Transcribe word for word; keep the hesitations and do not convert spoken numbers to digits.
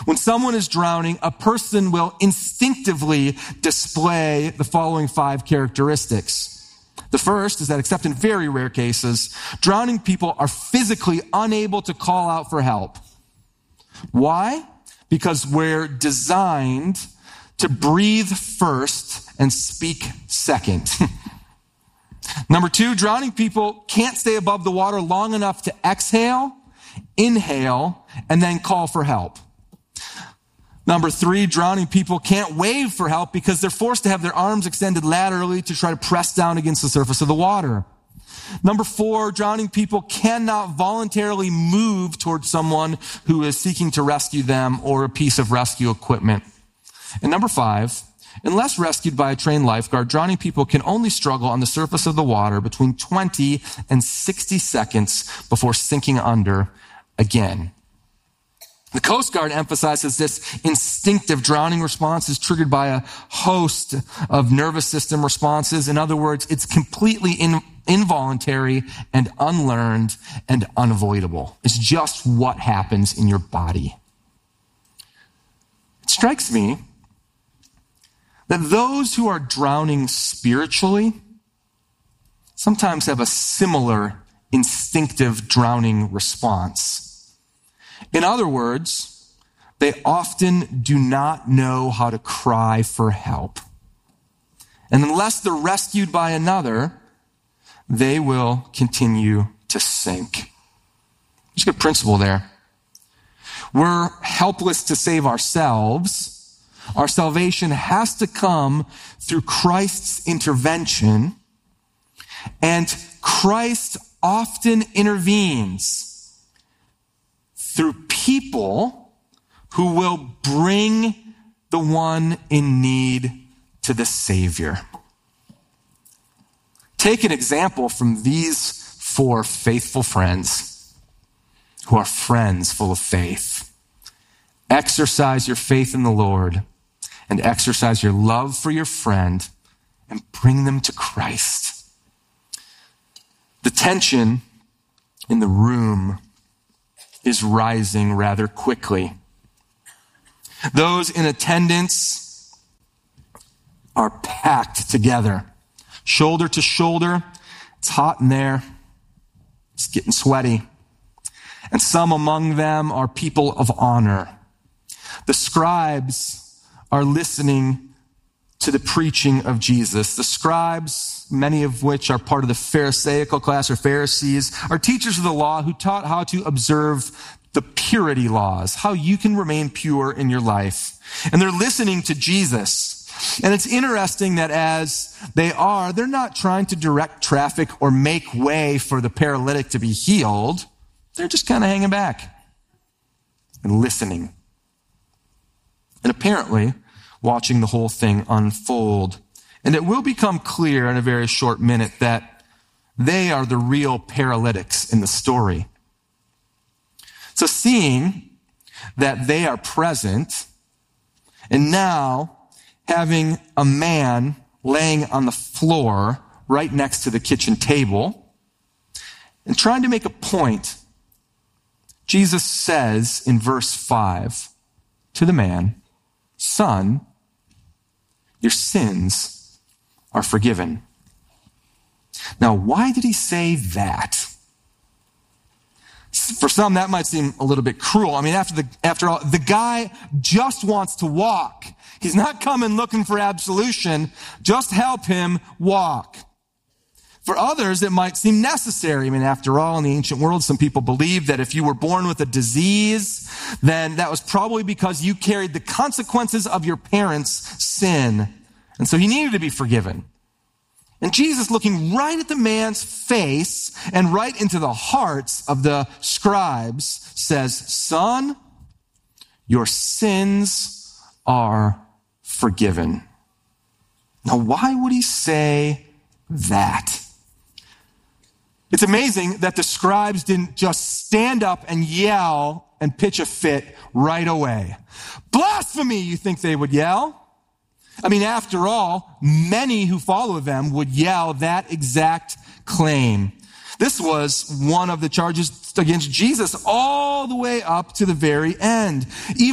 When someone is drowning, a person will instinctively display the following five characteristics. The first is that, except in very rare cases, drowning people are physically unable to call out for help. Why? Because we're designed to breathe first and speak second. Number two, drowning people can't stay above the water long enough to exhale, inhale, and then call for help. Number three, drowning people can't wave for help because they're forced to have their arms extended laterally to try to press down against the surface of the water. Number four, drowning people cannot voluntarily move towards someone who is seeking to rescue them or a piece of rescue equipment. And number five, unless rescued by a trained lifeguard, drowning people can only struggle on the surface of the water between twenty and sixty seconds before sinking under again. The Coast Guard emphasizes this instinctive drowning response is triggered by a host of nervous system responses. In other words, it's completely in, involuntary and unlearned and unavoidable. It's just what happens in your body. It strikes me that those who are drowning spiritually sometimes have a similar instinctive drowning response. In other words, they often do not know how to cry for help. And unless they're rescued by another, they will continue to sink. There's a good principle there. We're helpless to save ourselves. Our salvation has to come through Christ's intervention, and Christ often intervenes through people who will bring the one in need to the Savior. Take an example from these four faithful friends who are friends full of faith. Exercise your faith in the Lord and exercise your love for your friend and bring them to Christ. The tension in the room is rising rather quickly. Those in attendance are packed together, shoulder to shoulder. It's hot in there. It's getting sweaty. And some among them are people of honor. The scribes are listening to the preaching of Jesus. The scribes, many of which are part of the Pharisaical class or Pharisees, are teachers of the law who taught how to observe the purity laws, how you can remain pure in your life. And they're listening to Jesus. And it's interesting that as they are, they're not trying to direct traffic or make way for the paralytic to be healed. They're just kind of hanging back and listening. And apparently, watching the whole thing unfold. And it will become clear in a very short minute that they are the real paralytics in the story. So seeing that they are present, and now having a man laying on the floor right next to the kitchen table, and trying to make a point, Jesus says in verse five to the man, "Son, your sins are forgiven." Now, why did he say that? For some, that might seem a little bit cruel. I mean, after the, after all, the guy just wants to walk. He's not coming looking for absolution. Just help him walk. For others, it might seem necessary. I mean, after all, in the ancient world, some people believed that if you were born with a disease, then that was probably because you carried the consequences of your parents' sin. And so he needed to be forgiven. And Jesus, looking right at the man's face and right into the hearts of the scribes, says, "Son, your sins are forgiven." Now, why would he say that? It's amazing that the scribes didn't just stand up and yell and pitch a fit right away. "Blasphemy," you think they would yell? I mean, after all, many who follow them would yell that exact claim. This was one of the charges against Jesus all the way up to the very end. Even